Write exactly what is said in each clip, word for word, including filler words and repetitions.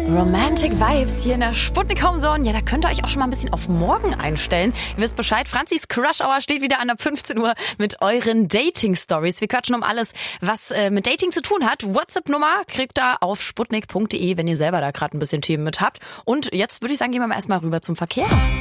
Romantic Vibes hier in der Sputnik Homezone. Ja, da könnt ihr euch auch schon mal ein bisschen auf morgen einstellen. Ihr wisst Bescheid, Franzis Crush Hour steht wieder an ab fünfzehn Uhr mit euren Dating-Stories. Wir quatschen um alles, was äh, mit Dating zu tun hat. WhatsApp-Nummer kriegt ihr auf sputnik punkt de, wenn ihr selber da gerade ein bisschen Themen mit habt. Und jetzt würde ich sagen, gehen wir mal erstmal rüber zum Verkehr.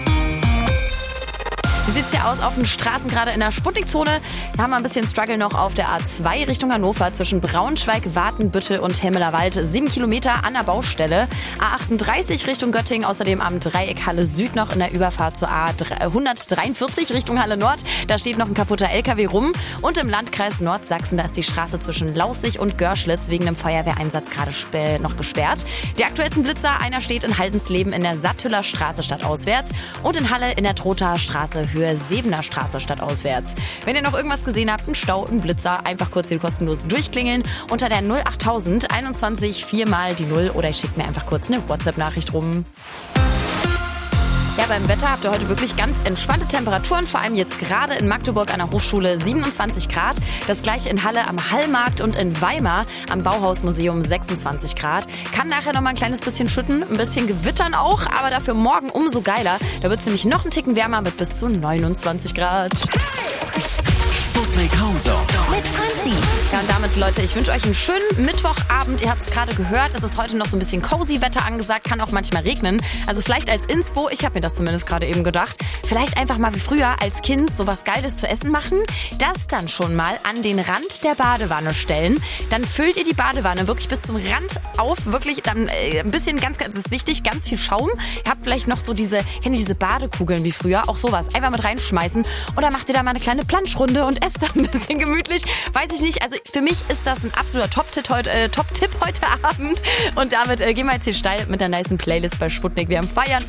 Wie sieht's hier aus auf den Straßen, gerade in der Sputnik-Zone? Da haben wir ein bisschen Struggle noch auf der A zwei Richtung Hannover zwischen Braunschweig, Watenbüttel und Hemmelerwald. Sieben Kilometer an der Baustelle. A achtunddreißig Richtung Göttingen, außerdem am Dreieck Halle Süd noch in der Überfahrt zur A hundertdreiundvierzig Richtung Halle Nord. Da steht noch ein kaputter L K W rum. Und im Landkreis Nordsachsen, da ist die Straße zwischen Laußig und Görschlitz wegen einem Feuerwehreinsatz gerade sp- noch gesperrt. Die aktuellsten Blitzer, einer steht in Haldensleben in der Sattüller Straße stadtauswärts und in Halle in der Trotaer Straße Höhe Sebener Straße stadtauswärts. Wenn ihr noch irgendwas gesehen habt, ein Stau, ein Blitzer, einfach kurz hier kostenlos durchklingeln unter der null achttausend einundzwanzig viermal die null oder ihr schickt mir einfach kurz eine WhatsApp-Nachricht rum. Ja, beim Wetter habt ihr heute wirklich ganz entspannte Temperaturen, vor allem jetzt gerade in Magdeburg an der Hochschule siebenundzwanzig Grad. Das gleiche in Halle am Hallmarkt und in Weimar am Bauhausmuseum sechsundzwanzig Grad. Kann nachher noch mal ein kleines bisschen schütten, ein bisschen gewittern auch, aber dafür morgen umso geiler. Da wird es nämlich noch einen Ticken wärmer mit bis zu neunundzwanzig Grad. Sputnik Homezone Mit Franzi. Ja, und damit, Leute, ich wünsche euch einen schönen Mittwochabend. Ihr habt es gerade gehört, es ist heute noch so ein bisschen cozy Wetter angesagt, kann auch manchmal regnen. Also vielleicht als Inspo, ich habe mir das zumindest gerade eben gedacht, vielleicht einfach mal wie früher als Kind sowas Geiles zu essen machen, das dann schon mal an den Rand der Badewanne stellen. Dann füllt ihr die Badewanne wirklich bis zum Rand auf, wirklich dann äh, ein bisschen, ganz, ganz, das ist wichtig, ganz viel Schaum. Ihr habt vielleicht noch so diese, kennt ihr diese Badekugeln wie früher, auch sowas, einfach mit reinschmeißen oder macht ihr da mal eine kleine Planschrunde und esst da ein bisschen gemütlich. Weiß ich nicht, also für mich ist das ein absoluter Top-Tipp heute, äh, Top-Tipp heute Abend und damit äh, gehen wir jetzt hier steil mit der nicen Playlist bei Sputnik. Wir haben Feiern.